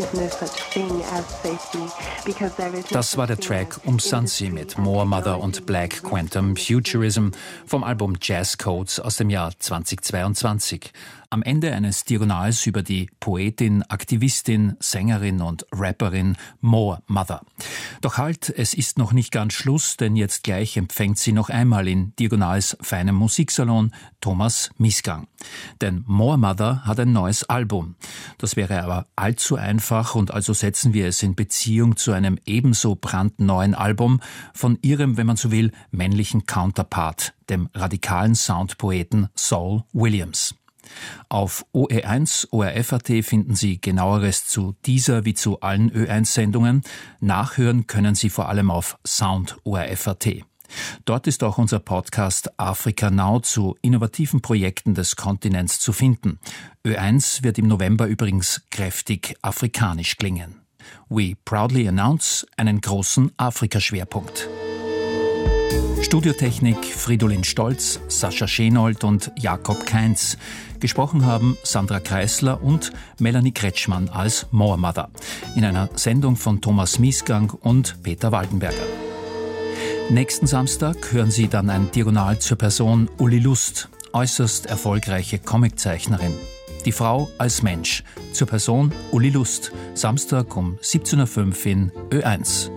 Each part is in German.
Das war der Track Umsansi mit More Mother und Black Quantum Futurism vom Album Jazz Codes aus dem Jahr 2022. Am Ende eines Diagonals über die Poetin, Aktivistin, Sängerin und Rapperin More Mother. Doch halt, es ist noch nicht ganz Schluss, denn jetzt gleich empfängt sie noch einmal in Diagonals feinem Musiksalon Thomas Miesgang. Denn More Mother hat ein neues Album. Das wäre aber allzu einfach und also setzen wir es in Beziehung zu einem ebenso brandneuen Album von ihrem, wenn man so will, männlichen Counterpart, dem radikalen Soundpoeten Saul Williams. Auf OE1 ORF.at finden Sie Genaueres zu dieser wie zu allen Ö1-Sendungen. Nachhören können Sie vor allem auf Sound ORF.at. Dort ist auch unser Podcast Africa Now zu innovativen Projekten des Kontinents zu finden. Ö1 wird im November übrigens kräftig afrikanisch klingen. We proudly announce einen großen Afrika-Schwerpunkt. Studiotechnik Fridolin Stolz, Sascha Schenold und Jakob Kainz. Gesprochen haben Sandra Kreisler und Melanie Kretschmann als More Mother. In einer Sendung von Thomas Miesgang und Peter Waldenberger. Nächsten Samstag hören Sie dann ein Diagonal zur Person Uli Lust, äußerst erfolgreiche Comiczeichnerin. Die Frau als Mensch. Zur Person Uli Lust. Samstag um 17.05 Uhr in Ö1.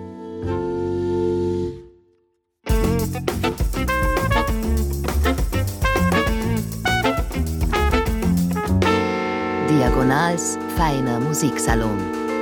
Diagonals feiner Musiksalon.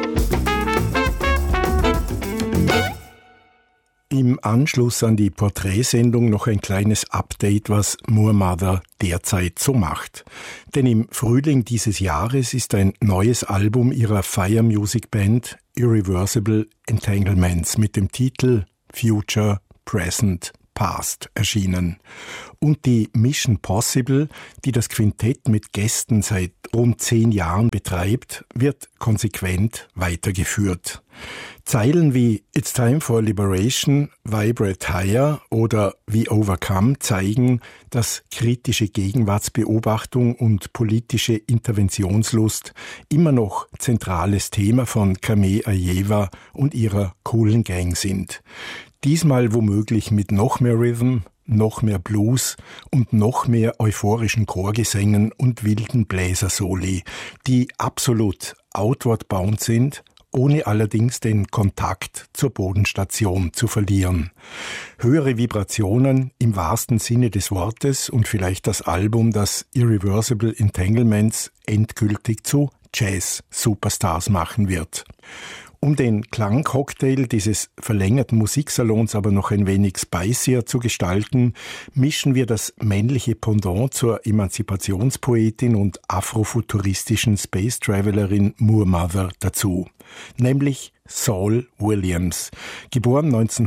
Im Anschluss an die Porträtsendung noch ein kleines Update, was More Mother derzeit so macht. Denn im Frühling dieses Jahres ist ein neues Album ihrer Fire Music Band Irreversible Entanglements mit dem Titel Future, Present, Past erschienen. Und die Mission Possible, die das Quintett mit Gästen seit rund 10 Jahren betreibt, wird konsequent weitergeführt. Zeilen wie It's Time for Liberation, Vibrate Higher oder We Overcome zeigen, dass kritische Gegenwartsbeobachtung und politische Interventionslust immer noch zentrales Thema von Kame Ajeva und ihrer coolen Gang sind. Diesmal womöglich mit noch mehr Rhythm, noch mehr Blues und noch mehr euphorischen Chorgesängen und wilden Bläsersoli, die absolut outward bound sind, ohne allerdings den Kontakt zur Bodenstation zu verlieren. Höhere Vibrationen im wahrsten Sinne des Wortes und vielleicht das Album, das Irreversible Entanglements endgültig zu Jazz-Superstars machen wird. Um den Klangcocktail dieses verlängerten Musiksalons aber noch ein wenig spicier zu gestalten, mischen wir das männliche Pendant zur Emanzipationspoetin und afrofuturistischen Space Travelerin More Mother dazu, nämlich Saul Williams. Geboren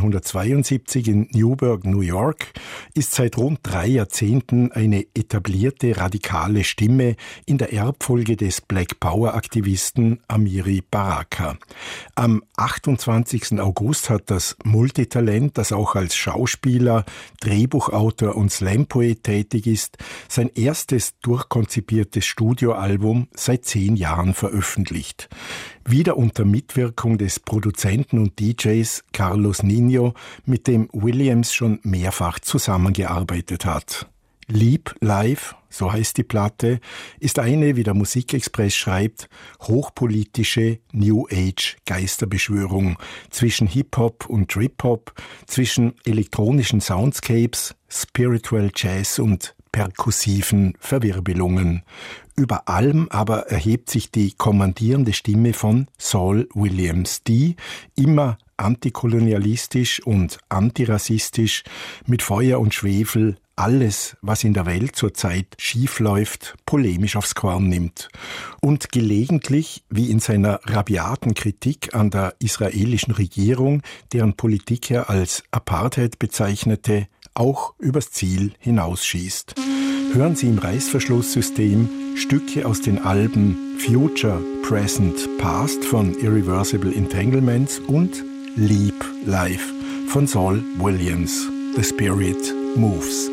1972 in Newburgh, New York, ist seit rund 3 Jahrzehnten eine etablierte radikale Stimme in der Erbfolge des Black Power-Aktivisten Amiri Baraka. Am 28. August hat das Multitalent, das auch als Schauspieler, Drehbuchautor und Slampoet tätig ist, sein erstes durchkonzipiertes Studioalbum seit 10 Jahren veröffentlicht. Wieder unter Mitwirkung des Produzenten und DJs Carlos Nino, mit dem Williams schon mehrfach zusammengearbeitet hat. Leap Live, so heißt die Platte, ist eine, wie der Musikexpress schreibt, hochpolitische New Age Geisterbeschwörung zwischen Hip-Hop und Trip-Hop, zwischen elektronischen Soundscapes, Spiritual Jazz und perkussiven Verwirbelungen. Über allem aber erhebt sich die kommandierende Stimme von Saul Williams, die immer antikolonialistisch und antirassistisch mit Feuer und Schwefel alles, was in der Welt zurzeit schief läuft, polemisch aufs Korn nimmt und gelegentlich, wie in seiner rabiaten Kritik an der israelischen Regierung, deren Politik er als Apartheid bezeichnete, auch übers Ziel hinausschießt. Hören Sie im Reißverschlusssystem Stücke aus den Alben Future, Present, Past von Irreversible Entanglements und Leap Live von Saul Williams. The Spirit Moves.